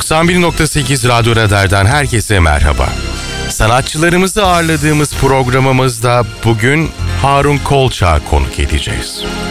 91.8 Radyo Radar'dan herkese merhaba. Sanatçılarımızı ağırladığımız programımızda bugün Harun Kolçak'ı konuk edeceğiz.